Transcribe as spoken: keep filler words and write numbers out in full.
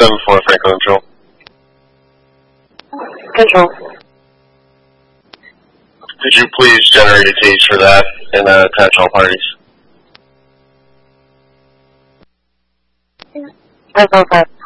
seven four Franco Control. Control. Could you please generate a case for that and uh, attach all parties? five four five.